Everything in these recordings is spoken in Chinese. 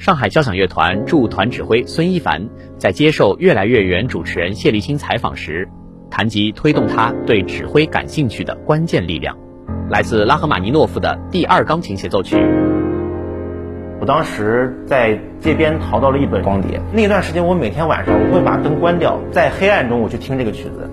上海交响乐团驻团指挥孙一凡在接受越来越远主持人谢立新采访时，谈及推动他对指挥感兴趣的关键力量，来自拉赫玛尼诺夫的第2钢琴协奏曲。 我当时在街边淘到了一本光碟，那段时间我每天晚上我会把灯关掉，在黑暗中我去听这个曲子。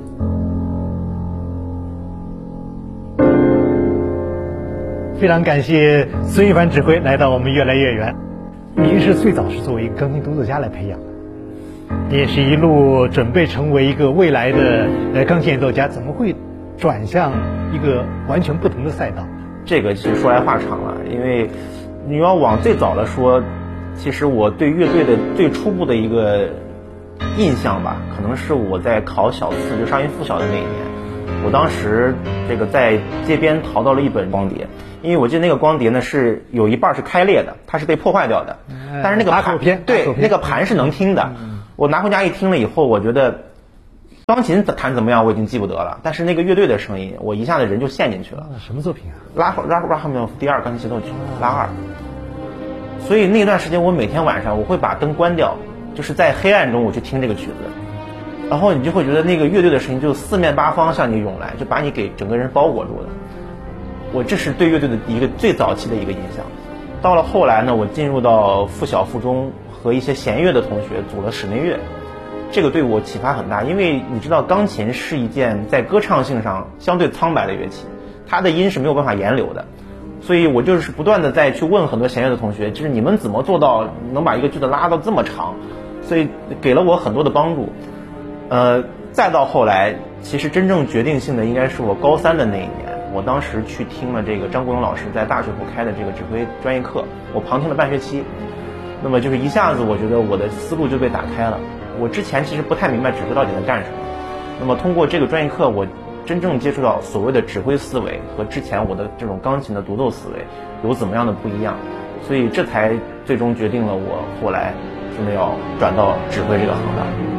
非常感谢孙一凡指挥来到我们越来越远。您是最早是作为一个钢琴独奏家来培养的，你也是一路准备成为一个未来的钢琴演奏家，怎么会转向一个完全不同的赛道？ 这个其实说来话长了，因为你要往最早的说，其实我对乐队的最初步的一个印象吧，可能是我在考小4就上音附小的那一年，我当时在街边淘到了一本光碟，因为我记得那个光碟呢是有一半是开裂的，它是被破坏掉的，但是那个盘对那个盘是能听的。我拿回家一听了以后，我觉得钢琴弹怎么样我已经记不得了，但是那个乐队的声音我一下子人就陷进去了。 什么作品啊？ 拉赫玛尼诺夫第2钢琴协奏曲拉2。所以那段时间我每天晚上我会把灯关掉，就是在黑暗中我去听这个曲子，然后你就会觉得那个乐队的声音就四面八方向你涌来，就把你给整个人包裹住了。这是对乐队的一个最早期的一个印象。到了后来呢，我进入到附小附中，和一些弦乐的同学组了室内乐，这个对我启发很大，因为你知道钢琴是一件在歌唱性上相对苍白的乐器，它的音是没有办法言流的，所以我就是不断的在去问很多弦乐的同学，就是你们怎么做到能把一个句子拉到这么长，所以给了我很多的帮助。再到后来，其实真正决定性的应该是我高3的那一年，我当时去听了这个张国荣老师在大学部开的这个指挥专业课，我旁听了半学期，那么就是一下子我觉得我的思路就被打开了。我之前其实不太明白指挥到底在干什么，那么通过这个专业课，我真正接触到所谓的指挥思维和之前我的这种钢琴的独奏思维有怎么样的不一样，所以这才最终决定了我后来真的要转到指挥这个行当。